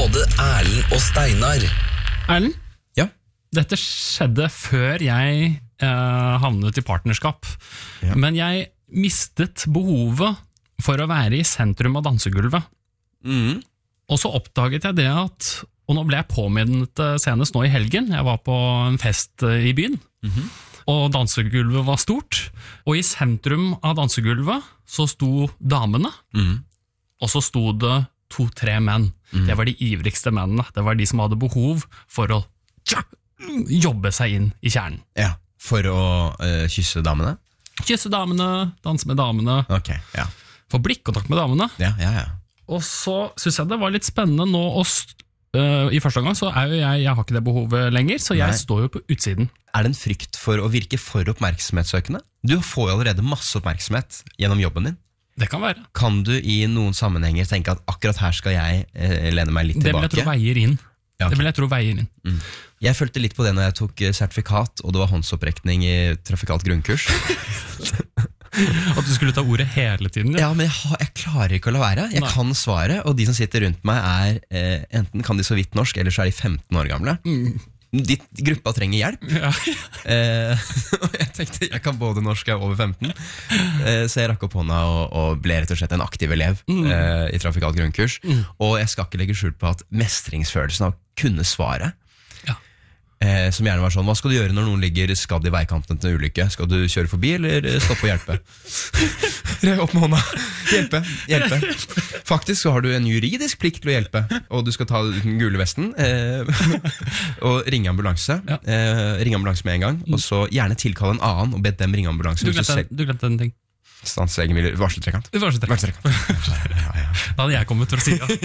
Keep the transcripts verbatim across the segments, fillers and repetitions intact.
både Erlend og Steinar. Erlend? Ja? Dette skjedde før jeg eh, havnet i partnerskap. Ja. Men jeg mistet behovet for å være i sentrum av dansegulvet. Mm. Og så oppdaget jeg det at, og nå ble jeg påminnet senest nå i helgen, jeg var på en fest i byen, mm-hmm. og dansegulvet var stort, og i sentrum av dansegulvet så sto damene, mm. og så sto det to-tre menn. Mm. Det var de ivrigste mennene, det var de som hadde behov for å tja, jobbe seg inn i kjernen. Ja, for å uh, kysse damene? Kysse damene, danse med damene, okay, ja. få blikkontakt med damene. Ja, ja, ja. Og så synes jeg det var litt spennende nå å uh, i første gang så er jo jeg, jeg har ikke det behovet lenger, så jeg Nei. står jo på utsiden. Er det en frykt for å virke for oppmerksomhetssøkende? Du får jo allerede masse oppmerksomhet gjennom jobben din. Det kan være. Kan du i noen sammenhenger tenke at akkurat her skal jeg eh, lene meg litt det tilbake? Det vil jeg tro veier inn. Ja, okay. Det vil jeg tro veier inn. Mm. Jeg følte litt på det når jeg tok sertifikat, og det var håndsopprekning i trafikalt grunnkurs. At du skulle ta ordet hele tiden? Ja, ja men jeg, har, jeg klarer ikke å la være. Jeg Nei. kan svaret, og de som sitter rundt meg er eh, enten kan de så vidt norsk, eller så er de femten år gamle. Mm. De, gruppa trenger hjelp. Ja. eh, jeg tenkte, jeg kan både norsk, jeg er over femten. Eh, så jeg rakk opp hånda og, og ble rett og slett en aktiv elev mm. eh, i trafikalt grunnkurs. Mm. Og jeg skal ikke legge skjult på at mestringsfølelsen av å kunne svaret, Eh, som gjerne var sånn, hva skal du gjøre når noen ligger skadd i veikanten til en ulykke? Skal du kjøre forbi, eller stoppe og hjelpe? Rev opp med hånda. Hjelpe, hjelpe. Faktisk så har du en juridisk plikt til å hjelpe, og du skal ta den gule vesten, eh, og ringe ambulanse. Ja. Eh, ringe ambulanse med en gang, og så gjerne tilkalle en annen, og be dem ringe ambulanse. Du glemte, du glemte en ting. Stansegen vil varseltrekant. Varseltrekant. ja, ja. Da hadde jeg kommet for å si ja.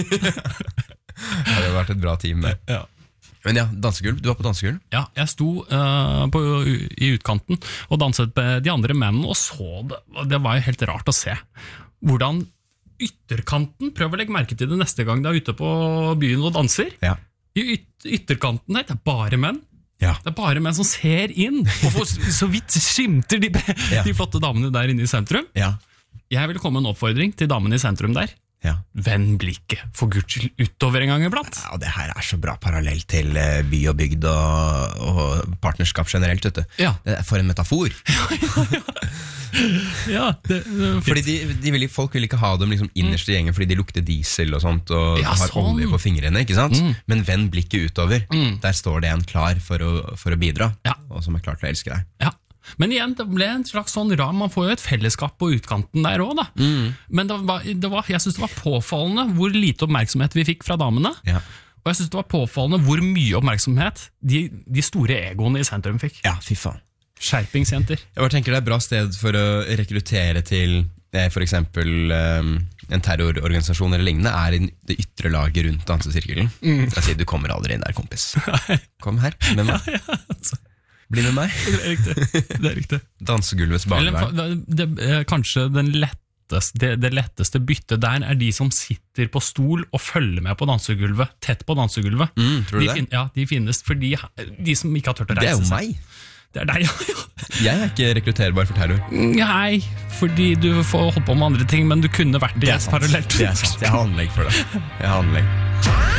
Det hadde vært et bra team der. Ja. Men ja, dansegulv, du var på dansegulv? Ja, jeg sto uh, på, i utkanten og danset med de andre mennene og så det. Det var jo helt rart å se. Hvordan ytterkanten, prøv å legge merke til det neste gang du er ute på byen og danser. Ja. I yt, ytterkanten der, det er bare menn. Ja. Det er bare menn som ser inn, og for, så vidt skimter de, ja. de flotte damene der inne i sentrum. Ja. Jeg vil komme en oppfordring til damene i sentrum der. Ja. Vend blikket for Guds skyld utover en gang iblant. Ja, og det her er så bra parallell til by og bygd og, og partnerskap generelt, vet du. Ja. Det er for en metafor. Ja, ja, ja. ja det, det fordi de, de vil, folk vil ikke ha dem liksom innerst i gjengen fordi de lukter diesel og sånt og ja, har sånn. olje på fingrene, ikke sant? Mm. Men vend blikket utover. Mm. Der står det en klar for å, for å bidra, ja. og som er klar til å elske deg. Ja. Men igjen, det ble en slags sånn ram, man får jo et fellesskap på utkanten der også da. Mm. Men det var, det var, jeg synes det var påfallende hvor lite oppmerksomhet vi fikk fra damene. Ja. Og jeg synes det var påfallende hvor mye oppmerksomhet de, de store egoene i sentrum fikk. Ja, fy faen. Skjerpingsjenter. Jeg bare tenker det er et bra sted for å rekruttere til for eksempel um, en terrororganisasjon eller lignende, er i det ytre laget rundt dansesirkelen. Mm. Jeg sier, du kommer aldri inn der, kompis. Kom her, med meg. Ja, ja, altså. Bli med meg. Det er riktig. Det er riktig. Dansegulvets barnevern. Det, det er kanskje den letteste, det, det letteste byttet der er de som sitter på stol og følger med på dansegulvet, tett på dansegulvet. Mm, tror du de det? Fin, ja, de finnes fordi de som ikke har tørt å reise seg. Det er jo meg. Det er deg, ja, ja. Jeg er ikke rekrutterbar for terror. Nei, fordi du får holde på med andre ting, men du kunne vært det, det parallelt. Det er sant, jeg har anlegg for det. Jeg har anlegg.